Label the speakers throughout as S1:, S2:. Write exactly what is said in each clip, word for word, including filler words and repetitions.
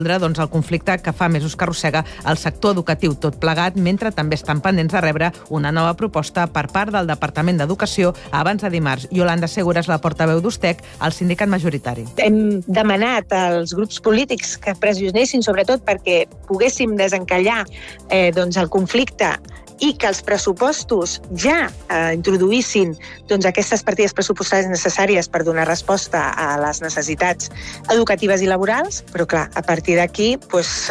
S1: doncs, el conflicte que fa mesos que arrossega el sector educatiu tot plegat, mentre també estan pendents de rebre una nova proposta per part del Departament d'Educació abans de dimarts. Yolanda Segura és la portaveu d'Ustec, el sindicat majoritari.
S2: Hem demanat als grups polítics que pressionessin, sobretot perquè poguéssim desencallar eh, doncs el conflicte i que els pressupostos ja eh, introduïssin doncs, aquestes partides pressupostàries necessàries per donar resposta a les necessitats educatives i laborals, però clar, a partir d'aquí, doncs,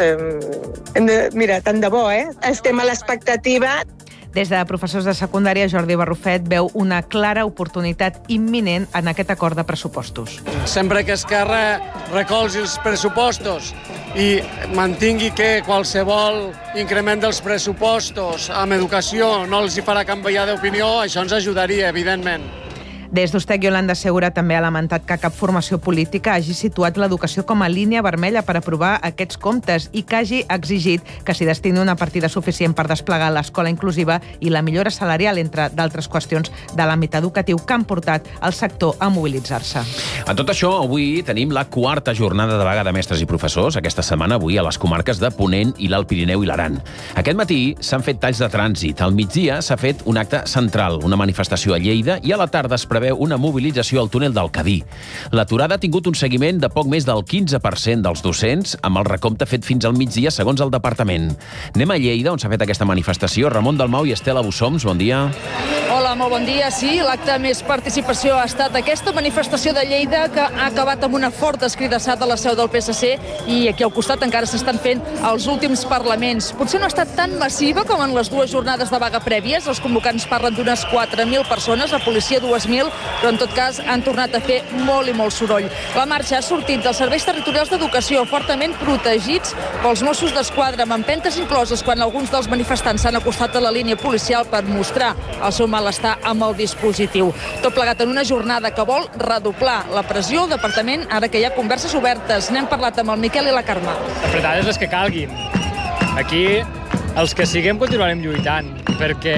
S2: eh, mira, tant de bo, eh? Estem a l'expectativa.
S1: Des de professors de secundària, Jordi Barrufet veu una clara oportunitat imminent en aquest acord de pressupostos.
S3: Sempre que Esquerra recolzi els pressupostos i mantingui que qualsevol increment dels pressupostos amb educació no els hi farà canviar d'opinió, això ens ajudaria, evidentment.
S1: Des d'Ustec, Yolanda Segura també ha lamentat que cap formació política hagi situat l'educació com a línia vermella per aprovar aquests comptes i que hagi exigit que s'hi destini una partida suficient per desplegar l'escola inclusiva i la millora salarial, entre d'altres qüestions de l'àmbit educatiu que han portat el sector a mobilitzar-se.
S4: A tot això, avui tenim la quarta jornada de vaga de mestres i professors, aquesta setmana avui a les comarques de Ponent i l'Alt Pirineu i l'Aran. Aquest matí s'han fet talls de trànsit. Al migdia s'ha fet un acte central, una manifestació a Lleida, i a la tarda es preveu una mobilització al túnel del Cadí. L'aturada ha tingut un seguiment de poc més del quinze per cent dels docents, amb el recompte fet fins al migdia, segons el departament. Anem a Lleida, on s'ha fet aquesta manifestació. Ramon Dalmau i Estela Bussoms, bon dia.
S5: Hola, molt bon dia. Sí, l'acte amb més participació ha estat aquesta manifestació de Lleida, que ha acabat amb una forta escridassada a la seu del P S C, i aquí al costat encara s'estan fent els últims parlaments. Potser no ha estat tan massiva com en les dues jornades de vaga prèvies. Els convocants parlen d'unes quatre mil persones, la policia dues mil, però en tot cas han tornat a fer molt i molt soroll. La marxa ha sortit dels serveis territorials d'educació, fortament protegits pels Mossos d'Esquadra, amb empentes incloses quan alguns dels manifestants s'han acostat a la línia policial per mostrar el seu malestar amb el dispositiu. Tot plegat en una jornada que vol redoblar la pressió al departament, ara que hi ha converses obertes. N'hem parlat amb el Miquel i la Carme.
S6: Apretades les que calguin. Aquí els que siguem continuarem lluitant, perquè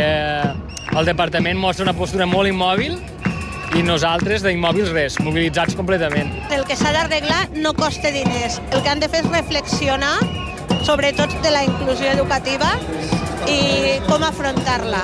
S6: el departament mostra una postura molt immòbil i nosaltres d'immòbils res, mobilitzats completament.
S7: El que s'ha d'arreglar no costa diners. El que han de fer és reflexionar sobretot de la inclusió educativa i com afrontar-la.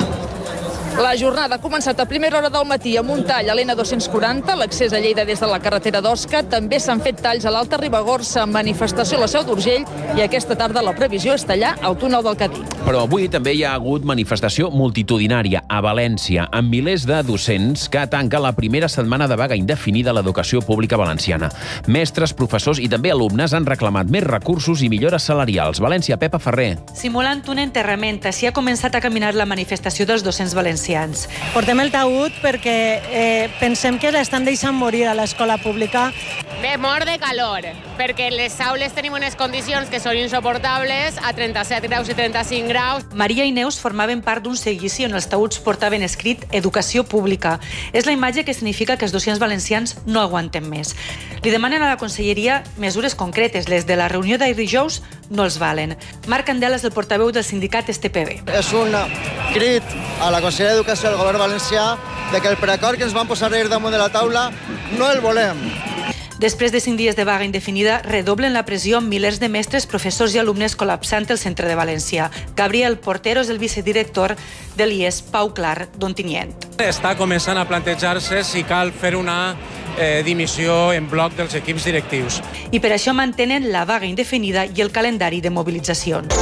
S5: La jornada ha començat a primera hora del matí amb un tall a l'N dos-cents quaranta, l'accés a Lleida des de la carretera d'Osca. També s'han fet talls a l'Alta Ribagorça, manifestació a la Seu d'Urgell, i aquesta tarda la previsió és tallar el túnel del Cadí.
S4: Però avui també hi ha hagut manifestació multitudinària a València, amb milers de docents que tanca la primera setmana de vaga indefinida a l'educació pública valenciana. Mestres, professors i també alumnes han reclamat més recursos i millores salarials. València, Pepa Ferrer.
S8: Simulant un enterrament, així ha començat a caminar la manifestació dels docents valencians.
S9: Portem el taüt perquè eh, pensem que l'estan deixant morir a l'escola pública.
S10: Bé, mort de calor, perquè les aules tenim unes condicions que són insuportables, a trenta-set graus i trenta-cinc graus.
S8: Maria i Neus formaven part d'un seguici on els taüts portaven escrit Educació Pública. És la imatge que significa que els docents valencians no aguanten més. Li demanen a la conselleria mesures concretes. Les de la reunió d'ahir dijous no els valen. Marc Candela és el portaveu del sindicat S T P B.
S11: És un crit a la Conselleria d'Educació del Govern valencià de que el preacord que ens van posar ahir damunt de la taula no el volem.
S8: Després de cinc dies de vaga indefinida, redoblen la pressió amb milers de mestres, professors i alumnes col·lapsant el centre de València. Gabriel Portero és el vicedirector de l'I E S Pau Clar d'Ontinyent.
S12: Està començant a plantejar-se si cal fer una eh, dimissió en bloc dels equips directius.
S8: I per això mantenen la vaga indefinida i el calendari de mobilitzacions.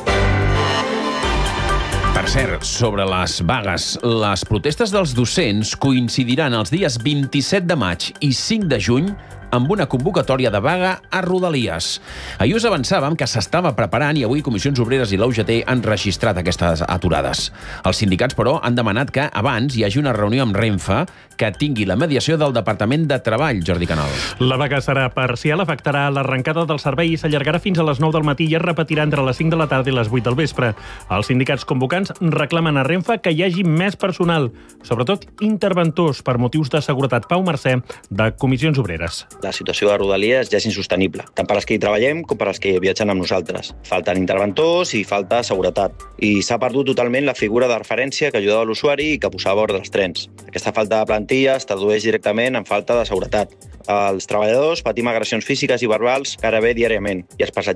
S4: Per cert, sobre les vagues, les protestes dels docents coincidiran els dies vint-i-set de maig i cinc de juny amb una convocatòria de vaga a Rodalies. Ahir us avançàvem que s'estava preparant i avui Comissions Obreres i la U G T han registrat aquestes aturades. Els sindicats, però, han demanat que abans hi hagi una reunió amb Renfe que tingui la mediació del Departament de Treball, Jordi Canal.
S13: La vaga serà parcial, afectarà l'arrencada del servei i s'allargarà fins a les nou del matí i es repetirà entre les cinc de la tarda i les vuit del vespre. Els sindicats convocants reclamen a Renfe que hi hagi més personal, sobretot interventors per motius de seguretat. Pau Mercè, de Comissions Obreres.
S14: La situació de Rodalies ja és insostenible, tant per als que hi treballem com per als que viatgen amb nosaltres. Falten interventors i falta seguretat. I s'ha perdut totalment la figura de referència que ajudava l'usuari i que posava ordre als trens. Aquesta falta de plantilla es tradueix directament en falta de seguretat. Els treballadors patim agressions físiques i verbals gairebé diàriament i els passatgers